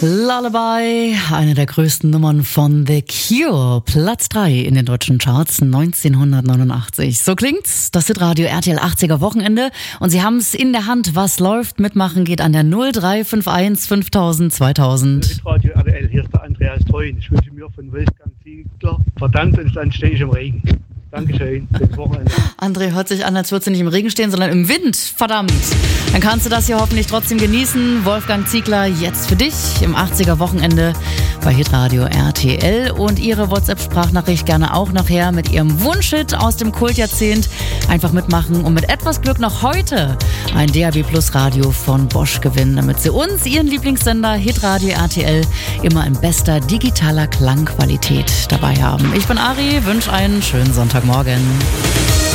Lullaby, eine der größten Nummern von The Cure, Platz 3 in den deutschen Charts 1989. So klingt's, das Hitradio RTL 80er Wochenende und Sie haben es in der Hand, was läuft, mitmachen geht an der 0351 5000 2000. Hitradio RTL, hier ist der Andreas Treuen. Ich wünsche mir von Wolfgang Ziegler, verdammt, und dann stehe ich im Regen. Dankeschön, bis Wochenende. André, hört sich an, als würdest du nicht im Regen stehen, sondern im Wind. Verdammt. Dann kannst du das hier hoffentlich trotzdem genießen. Wolfgang Ziegler, jetzt für dich im 80er Wochenende bei Hitradio RTL. Und Ihre WhatsApp-Sprachnachricht gerne auch nachher mit Ihrem Wunschhit aus dem Kultjahrzehnt. Einfach mitmachen und mit etwas Glück noch heute ein DAB Plus Radio von Bosch gewinnen, damit Sie uns, Ihren Lieblingssender Hitradio RTL, immer in bester digitaler Klangqualität dabei haben. Ich bin Ari, wünsche einen schönen Sonntagmorgen.